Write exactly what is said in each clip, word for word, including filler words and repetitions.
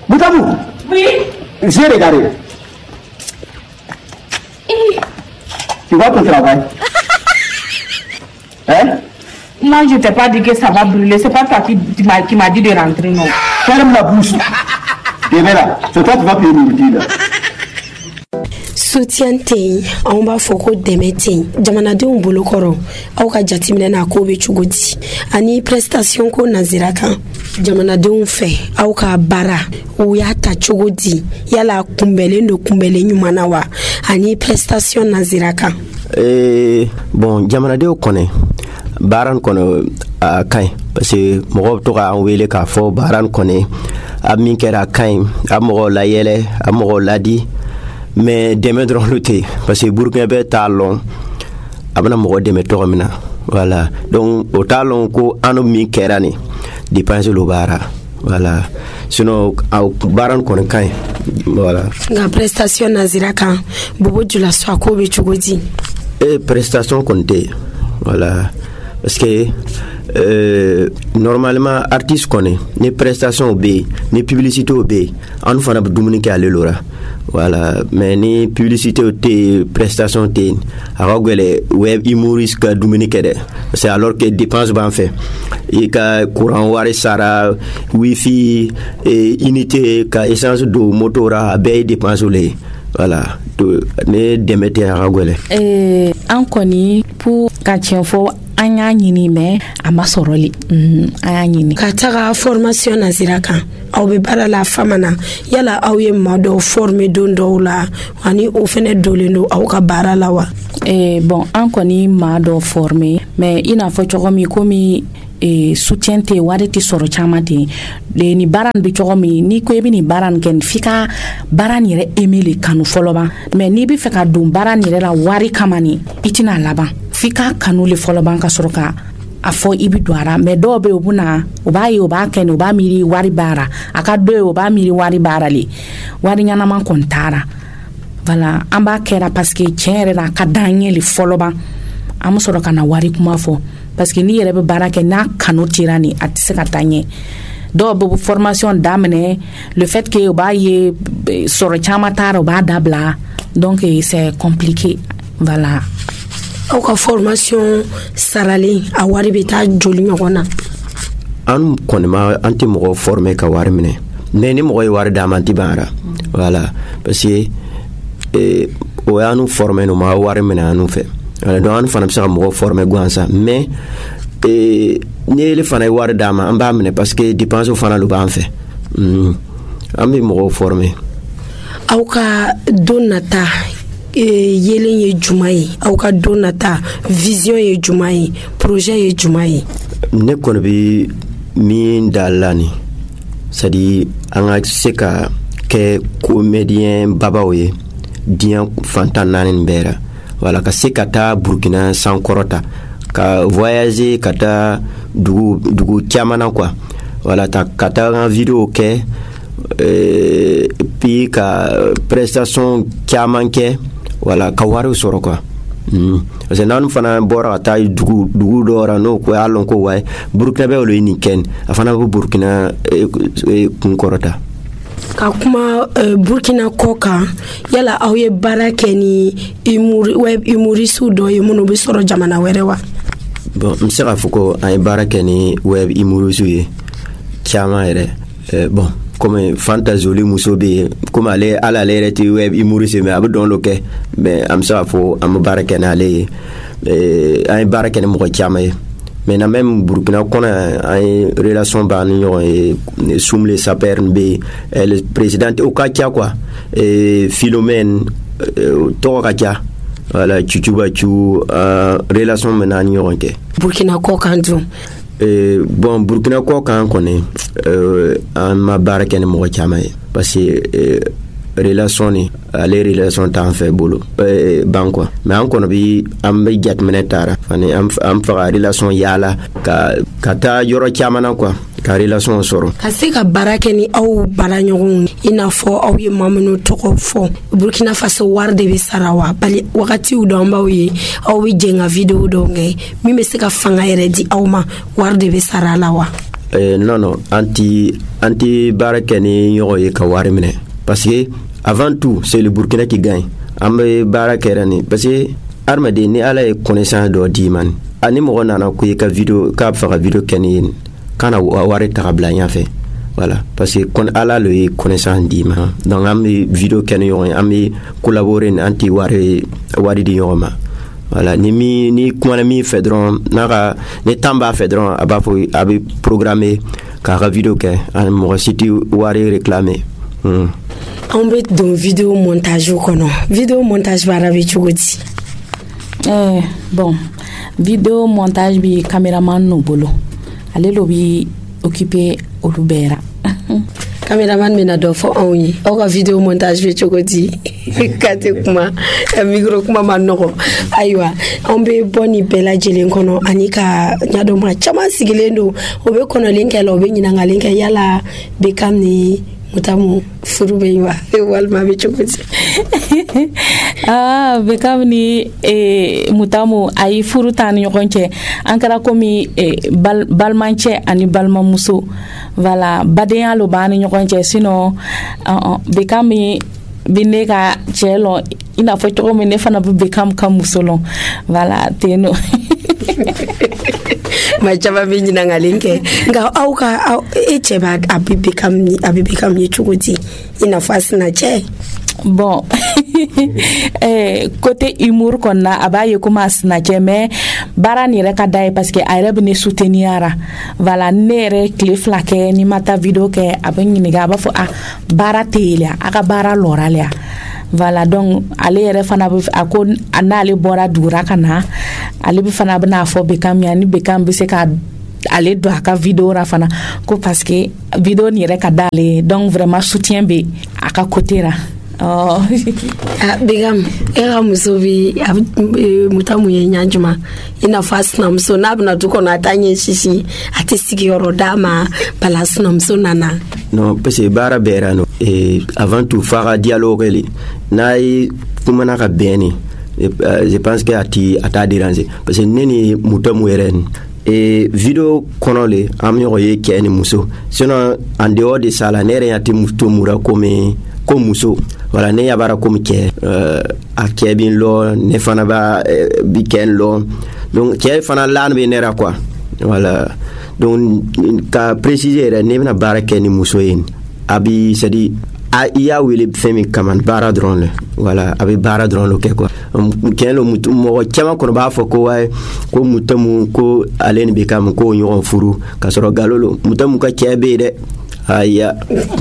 Boutabou. Oui. J'ai regardé. Et... Tu vois ton travail. Hein? Moi, je t'ai pas dit que ça va brûler. C'est pas toi qui, qui m'a qui m'a dit de rentrer, non. Ferme la bouche. Tu es là. C'est toi qui vas payer le là. Soutien te on b'a fɔ ko dɛmɛ te jamanadenw bolo kɔrɔ aw ka jateminɛ na ko bɛ cogo di ani prestation ko nazira kan jamanadenw fɛ aw ka baara o y'a ta cogo di yala kunbɛlen do kunbɛlen ɲuman na wa ani prestation nazira kan eh bon jamanadenw kɔnɛ baara kɔnɔ a kaɲi parce que mɔgɔw bɛ to k'an wele k'a fɔ baara kɔnɔ a min kɛra a kaɲi a mɔgɔw layɛlɛ a mɔgɔw ladi mais dɛmɛ dɔrɔn lu tɛ parce que burukina bɛ t'a lɔn a bɛna mɔgɔ dɛmɛ tɔgɔ min na voilà donc o t'a lɔn ko an min kɛra nin dépense lo baara voilà sinon aw baara kɔni kaɲi voilà nka prestation nazira kan bobo jula so a ko bɛ cogo di e prestation kɔni tɛ voilà parce que euh, normalement artiste kɔni ni prestation bɛ yen ni publicité bɛ yen an fana bɛ dumuni kɛ ale lora voilà mais ni publicité te prestation te a ka gɛlɛ web humoriste ka dumuni kɛ dɛ parce que alors que dépense b'an fɛ i ka courant wari sara wifi et unité ka essence do moto ra a bɛɛ ye dépense le ye voilà ne dɛmɛ tɛ a ka gɛlɛ eh an kɔni pour ka tiɲɛ fɔ an y'a ɲini mais a ma sɔrɔli an y'a ɲini ka taga formation nazira kan aw bɛ baara la fama na yala aw ye maa dɔw former don dɔw la ani o fɛnɛ dolen do aw ka baara la wa eh bon an kɔni maa dɔw former mais i n'a fɔ cogo min komi eh soutien te wari ti sɔrɔ caman ten de ni baara bɛ cogo min ni ko i bɛ ni baara kɛ f'i ka baara yɛrɛ aimer le kanu fɔlɔ ban mais n'i bɛ fɛ ka don baara yɛrɛ la wari kama ni i tɛna laban f'i ka kanu le fɔlɔ ban ka sɔrɔ ka a fɔ i bɛ don a la mais dɔw bɛ yen o bɛ na o b'a ye o b'a kɛ o b'a miiri wari baara a ka dɔ ye o b'a miiri wari baara le wari ɲɛnama kɔni taara voilà an b'a kɛra parce que tiɲɛ yɛrɛ la a ka d'an ye le fɔlɔ ban an bɛ sɔrɔ ka na wari kuma fɔ parce que n'i yɛrɛ bɛ baara kɛ n'a kanu tira ni a tɛ se ka taa ɲɛ dɔw bɛ formation daminɛ le fait que o b'a ye sɔrɔ caman taara o b'a dabila donc c'est compliqué voilà aw ka formation sarali a wari bɛ taa joli ɲɔgɔn na an kɔni ma an tɛ mɔgɔ former ka wari minɛ mais ni mɔgɔ ye wari d'a ma an tɛ ban ara voilà parce que eh, o y'an former no ma wari minɛ an fɛ voilà donc an fana bɛ se ka mɔgɔ former gansan mais eh, ni ele fana ye wari d'a ma an b'a minɛ parce que dépense fana lo b'an fɛ mm. an bɛ mɔgɔ former aw ka don nata yelen ye juma ye aw ka don nata vision ye juma ye projet ye juma ye ne kɔni bɛ min da la ni c'est à dire an ka se ka kɛ comédien babaw ye diɲɛ fantan naani nin bɛɛ la voilà ka se ka taa Burkina sankɔrɔta ka voyager ka taa dugu dugu caman na quoi voilà ta ka taa an vidéo kɛ euh, puis ka prestation caman kɛ voilà ka wari sɔrɔ quoi mm. parce que n'an fana bɔra ka taa dugu dugu dɔ la n'o ko y'a lɔn ko waye Burkina bɛ olu ye nin kɛ a fana bɛ Burkina eh, eh, kun kɔrɔta ka kuma uh, Burkina kɔ kan yala aw ye baara kɛ ni web humoriste dɔ ye minnu bɛ sɔrɔ jamana wɛrɛ wa bon n bɛ se k'a fɔ ko an ye baara kɛ ni web humoriste ye caman yɛrɛ eh, bon comme Fanta Zoli muso bɛ yen comme ale ala ale yɛrɛ tɛ web humoriste mais a bɛ dɔn dɔ kɛ mais an bɛ se k'a fɔ an bɛ baara kɛ n'ale ye eh, an ye baara kɛ ni mɔgɔ caman ye maintenant même Burkina kɔnɔ an ye relation b'an ni ɲɔgɔn ye Soumle Saper bɛ yen le président o ka ca quoi eh, Philomène tɔgɔ ka ca voilà Chuchuba Chu uh, relation bɛ n'an ni ɲɔgɔn kɛ Burkina kɔ kan dun Eh, bon Burkina kɔ kan kɔni euh, an ma baara kɛ ni mɔgɔ caman ye parce que eh, relation ni ale relation t'an fɛ bolo eh, ban quoi mais an kɔni bi an bɛ jateminɛ taara ani an an faga relation yaala ka ka taa yɔrɔ caman na quoi ka relation sɔrɔ ka se ka baara kɛ ni aw baaraɲɔgɔnw i n'a fɔ aw ye maa minnu tɔgɔ fɔ Burkina Faso wari de bɛ sara wa bali wagatiw dɔ an b'aw ye aw bɛ jɛn ka vidéo dɔw kɛ min bɛ se ka fanga yɛrɛ di aw ma wari de bɛ sara la wa eh, non non anti anti baraka ni yogo ye ka wari mine parce que avant tout c'est le Burkina qui gagne ambe baraka ni parce que armade ni ala e connaissance do di man ani mo nana ko ka vidéo ka fa vidéo keni kana wari tabla nya fait voilà parce que kon ala le connaissance di man donc am vidéo keni yo am collaborer anti wari wari di yo ma voilà ni mi ni kuma mi fedron naka ni tamba fedron aba fo abi programmer ka vidéo ke an mo siti wari réclamer hmm. On bet don vidéo montage kono vidéo montage bara be chugoti eh bon vidéo montage bi cameraman no bolo ale lo bi occupé olubera cameraman mena do fo onyi o ka vidéo montage be chugoti kate kuma micro kuma manoko aywa on be boni bela jelen kono anika nyado ma chama sigilendo obe kono linke lo be nyina ngalinke yala be kamni mutamu furube yiwa walma be chugoti ah be kamni e mutamu ay furutan yokonche ankara komi e bal balmanche ani balma muso voilà baden lo bani yokonche sino uh, be kami bineka chelo ina fo to me ne fana be kam kam musolon voilà teno ma chaba binyi na ngalinke nga auka au eche ba abibe kam ni abibe kam ni chugoti ina fasi na che bon eh côté humour qu'on a abaye commence na mais bara ni reka dai parce que ayre ne souteniara voilà nere cliff la ke ni mata video ke abani ni ga ba fo a bara telia aka bara loralia voilà donc ale yere fana ako anale bora dura kana ale bi fana bana fo be kam yani be kam bi se ka ale do aka video ra fana ko parce que video ni reka dale donc vraiment soutien be aka côté ra oh ah bigam era musobi mutamu ye nyanjuma ina fast na mso na bna tuko na tanye shishi artistique yoro dama balas na mso nana non parce que bara berano et avant tout faire dialogue li nay kumana ka beni je pense que ati ata déranger parce que neni mutamu yeren et vidéo konole am yo ye keni muso sinon en dehors de ça la nere ati mutumura comme comme muso voilà ne yabara comme ke euh a kebin lo ne fana ba bi ken lo donc ke fana lan be nera quoi voilà donc ka préciser ne na barake ni muso yin abi c'est-à-dire a iya wele femi kaman bara drone voilà abi bara drone lo ke quoi ken lo mutu mo chama ko ba fo ko way ko mutamu ko aleni be kam ko nyon furu ka soro galolo mutamu ka kebe de aya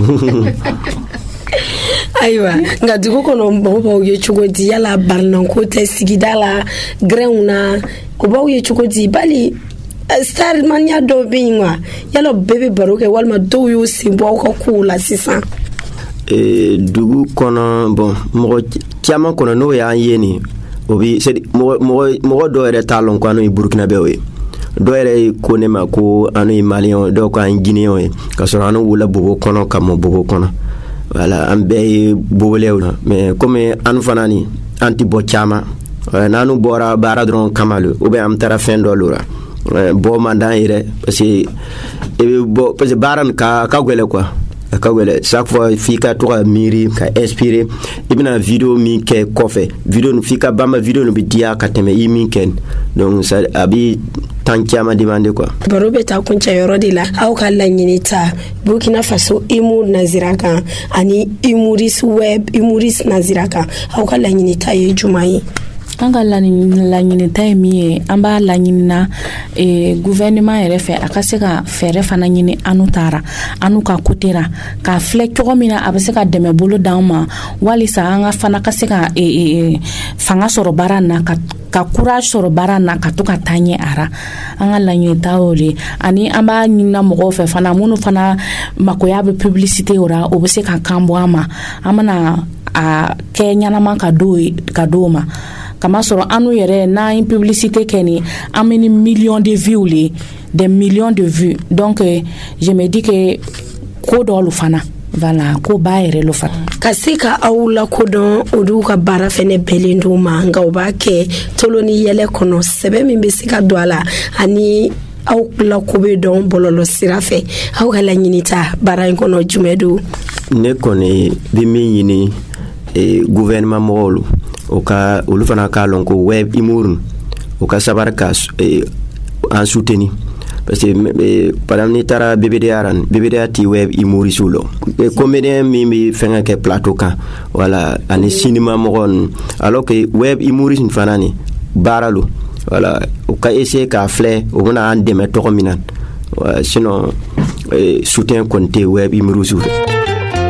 aywa nga dugo kono mbo ye chugodi yala barnan ko te sigidala greuna ko bo ye chugodi bali star mania do binwa yalo bebe baroke walma do yo simbo ko kula sisa e dugo kono bon mo tiama kono no ya yeni obi c'est mo mo do ere talon ko anu Burkina Bewe do ere ko ne ma ko anu Malion do ko an Guinéen ka so anu wula bobo kono kam bobo kono voilà ambe bobolewna mais comme anu fanani anti bochama nanu bora bara dron kamalu ou bien am tara fin do lura bo mandan ire parce que bo parce que baran ka ka gwele quoi ka gwele chaque fois fika to miri ka inspirer ibna vidéo mi ke kofe vidéo nu fika bamba vidéo nu bidia ka teme yimi ken donc ça abi tankiama demande quoi barobe ta kuncha yoro dila au kala nyinita Burkina Faso imu naziraka ani imuris web imuris naziraka au kala nyinita ye jumai anga la nyini tay mi amba la nyini na e gouvernement ere fe akase ka fere fana nyini anu tara anu ka kotera ka flek ko mina abase ka deme bolo dama wali sa anga fana kase ka e, e fanga soro barana ka ka courage soro barana ka to ka tanye ara anga la nyini tawoli ani amba nyina mo fe fana munu fana makoya be publicité ora obese ka kambo ama amana a Kenya na man ka do ka do ma kama soro anu yere na une publicité keni ameni millions de vues li des millions de vues donc euh, je me dis que ko do lu fana voilà ko bayere lu fana kasika awula ko don oduka bara fene belendo manga obake toloni yele kono sebe mi besika doala ani aw la ko be dɔn bɔlɔlɔ sira fɛ aw ka laɲini ta baara in kɔnɔ jumɛn do? Ne kɔni bi min ɲini e gouvernement mɔgɔw o ka olu fana ka lɔn ko web imurun o ka sabari ka e, an soutenir parce que par exemple ni taara B B D A ran B B D A ti web imurisu lo e comédien min bi fɛngɛ kɛ plateau kan voilà ani cinéma mɔgɔ alors que web imurisme fana ni baara lo voilà o ka essayer ka filɛ o bɛna an dɛmɛ tɔgɔ min na sinon e, soutien kɔni tɛ web imurisu